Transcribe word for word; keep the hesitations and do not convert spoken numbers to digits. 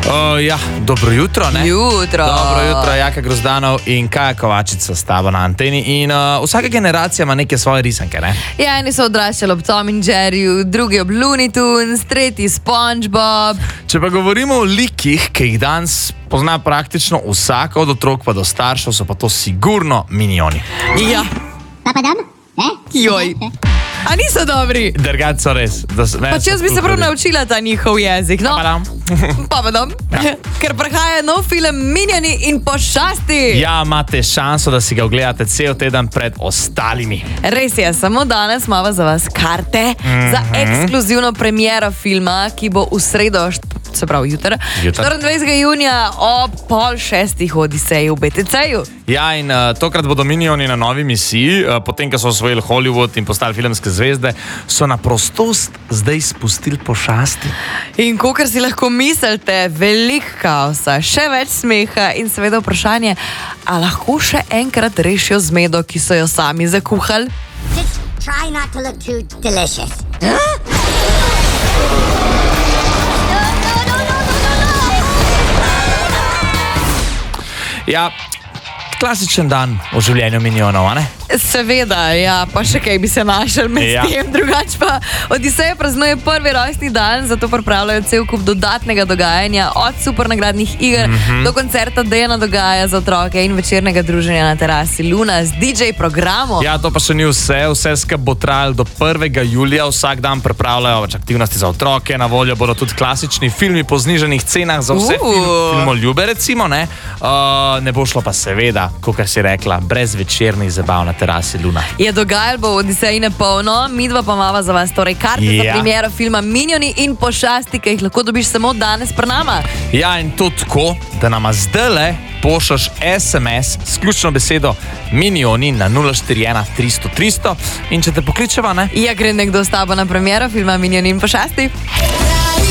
Uh, ja, dobro jutro, ne? Jutro. Dobro jutro, Jaka Grozdanov in Kaja Kovačica s tabo na anteni. In uh, vsaka generacija ima neke svoje risanke, ne? Ja, eni so odraščali ob Tom in Jerryju, drugi ob Looney Tunes, tretji SpongeBob. Če pa govorimo o likih, ki jih danes pozna praktično vsak od otrok pa do staršev, so pa to sigurno Minioni. Ja. Papadam? Eh? Joj. A niso dobri? Drgač so res. Da, ne, Pač jaz bi se prav naučila ta njihov jezik, no? Papadam. Papadam. Ja. Ker prihaja nov film Minioni in pošasti. Ja, imate šanso, da si ga ogledate cel teden pred ostalimi. Res je, samo danes imamo za vas karte Mhm. za ekskluzivno premiero filma, ki bo v sredo, se pravi jutr, Jutr. štiriindvajsetega junija ob pol šestih v Odiseji v B T C-ju. Ja, in uh, tokrat bodo Minioni na novi misiji, uh, potem, ko so osvojili Hollywood in postali filmske zvezde, so na prostost zdaj spustili pošasti. In kakor si lahko mislite, veliko kaosa, še več smeha in seveda vprašanje, a lahko še enkrat rešijo zmedo, ki so jo sami zakuhali? Just try not to look too delicious. Ja, klasičen dan v življenju Minionov, a ne? Seveda, ja, pa še kaj bi se našel med Ja. tem, drugače pa Odiseja praznuje prvi rojstni dan, zato pripravljajo cel kup dodatnega dogajanja, od super nagradnih iger mm -hmm. do koncerta Dejana dogaja za otroke in večernega druženja na terasi Luna z D J programom. Ja, to pa še ni vse, vse skupaj bo trajalo do prvega julija, vsak dan pripravljajo več aktivnosti za otroke, na voljo bodo tudi klasični filmi po znižanih cenah za vse Uh. film, filmoljube, recimo, ne? Uh, ne bo šlo pa seveda, kakor si rekla, brez večernih zabav na terasi Luna. Je dogajal bo v Odiseji nepolno, midva pa imava za vas torej karte Ja. za premiero filma Minioni in pošasti, ki jih lahko dobiš samo danes pri nama. Ja, in to tako, da nama zdajle pošljaš S M S s ključno besedo Minioni na nula štiri ena tristo tristo in če te pokličeva, ne? Ja, gre nekdo s tabo na premiero filma Minioni in pošasti?